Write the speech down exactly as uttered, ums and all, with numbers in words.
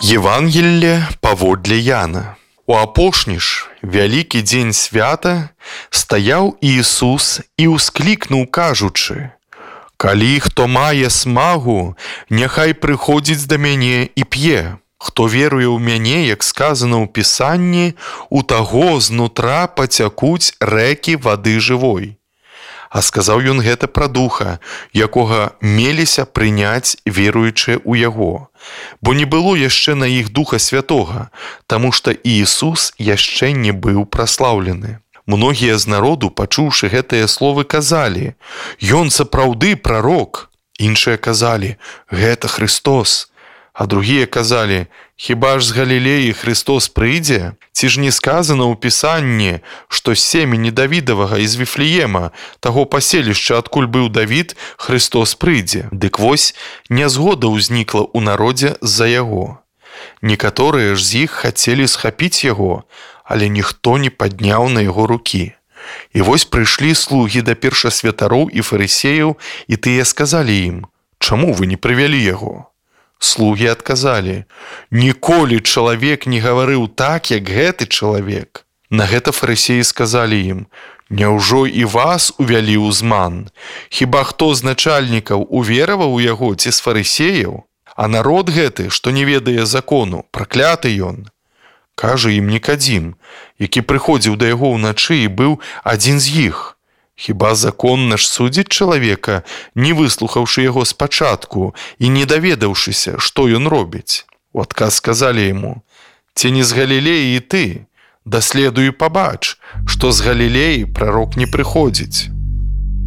Евангелле паводле Яна. У апошні ж вялікі дзень свята стаяў Ісус і ўсклікнуў, кажучы: «Калі хто мае смагу, няхай прыходзіць да мяне і п'е. Хто веруе ў мяне, як сказано ў Пісанні, у таго знутра пацякуць рэкі вады жывой». А сказаў ён гэта пра духа, якога меліся прыняць веруючыя ў яго. Бо не было яшчэ на іх духа святога, таму што Ісус яшчэ не быў праслаўлены. Многія з народу, пачуўшы гэтыя словы, казалі: «Ён сапраўды прарок». Іншыя казалі: «Гэта Христос». А другія казалі: «Хіба ж з Галілеі Христос прыйдзе? Ці ж не сказано ў Пісанні, што з семені Давідавага з Віфлеема, таго паселішча, адкуль быў Давід, Христос прыйдзе?» Дык вось, нязгода ўзнікла ў народзе з-за яго. Некаторыя ж з іх хацелі схапіць яго, але ніхто не падняў на яго рукі. І вось прыйшлі слугі да першасвятароў і фарысеяў, і тыя сказалі ім: «Чаму вы не прывялі яго?» Слугі адказалі: «Ніколі чалавек не гаварыў так, як гэты чалавек». На гэта фарысеі сказалі ім: «Няўжо і вас увялі ў зман? Хіба хто з начальнікаў увераваў у яго ці з фарысеяў? А народ гэты, што не ведае закону, пракляты ён». Кажа ім Нікадзім, які прыходзіў да яго ўначы і быў адзін з іх: «Хіба закон наш судзіць чалавека, не выслухаўшы яго спачатку і не даведаўшыся, што ён робіць?» У адказ сказалі яму: «Ці не з Галілеі і ты? Даследуй і пабач, што з Галілеі прарок не прыходзіць».